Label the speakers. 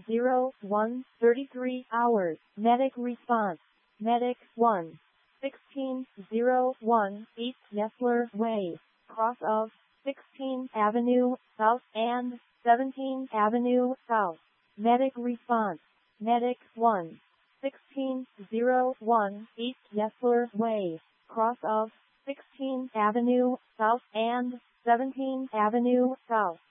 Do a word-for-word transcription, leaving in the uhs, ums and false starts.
Speaker 1: zero one thirty-three hours. Medic response. Medic one. sixteen oh one East Nestler Way, cross of sixteenth Avenue South and seventeenth Avenue South. Medic response. Medic one. sixteen oh one East Nestler Way, cross of sixteenth Avenue South and seventeenth Avenue South.